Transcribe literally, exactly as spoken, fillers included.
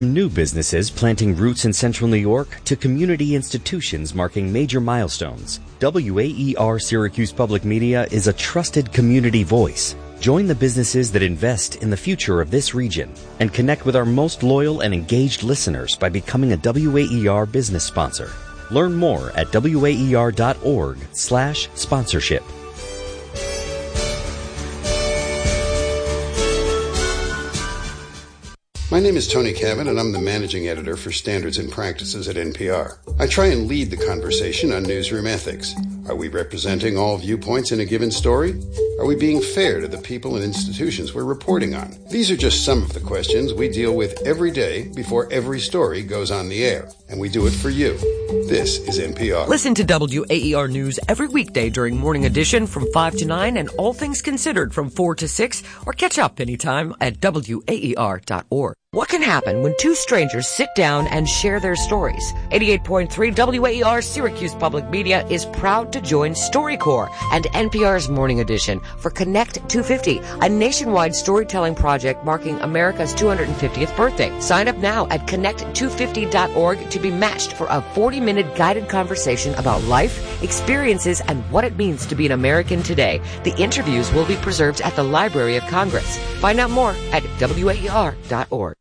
New businesses planting roots in central New York to community institutions marking major milestones, W A E R Syracuse Public Media is a trusted community voice. Join the businesses that invest in the future of this region and connect with our most loyal and engaged listeners by becoming a W A E R business sponsor. Learn more at W A E R dot org slash sponsorship. My name is Tony Cabot, and I'm the managing editor for Standards and Practices at N P R. I try and lead the conversation on newsroom ethics. Are we representing all viewpoints in a given story? Are we being fair to the people and institutions we're reporting on? These are just some of the questions we deal with every day before every story goes on the air, and we do it for you. This is N P R. Listen to W A E R News every weekday during Morning Edition from five to nine and All Things Considered from four to six, or catch up anytime at W A E R dot org. What can happen when two strangers sit down and share their stories? eighty-eight point three W A E R Syracuse Public Media is proud to join StoryCorps and N P R's Morning Edition for Connect two fifty, a nationwide storytelling project marking America's two hundred fiftieth birthday. Sign up now at connect two fifty dot org to be matched for a forty-minute guided conversation about life, experiences, and what it means to be an American today. The interviews will be preserved at the Library of Congress. Find out more at W A E R dot org.